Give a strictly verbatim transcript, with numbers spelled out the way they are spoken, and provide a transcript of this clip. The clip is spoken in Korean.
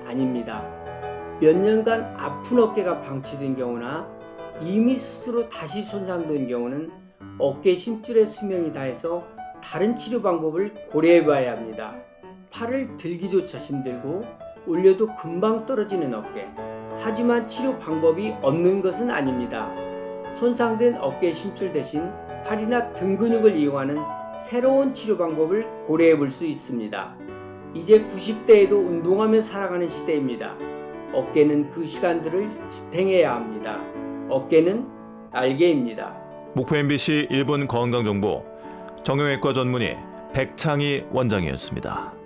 아닙니다. 몇 년간 아픈 어깨가 방치된 경우나 이미 스스로 다시 손상된 경우는 어깨 심줄의 수명이 다해서 다른 치료 방법을 고려해 봐야 합니다. 팔을 들기조차 힘들고 올려도 금방 떨어지는 어깨. 하지만 치료 방법이 없는 것은 아닙니다. 손상된 어깨 심줄 대신 팔이나 등 근육을 이용하는 새로운 치료 방법을 고려해 볼 수 있습니다. 이제 구십 대에도 운동하며 살아가는 시대입니다. 어깨는 그 시간들을 지탱해야 합니다. 어깨는 날개입니다. 목포 엠비씨 일 분 건강정보 정형외과 전문의 백창희 원장이었습니다.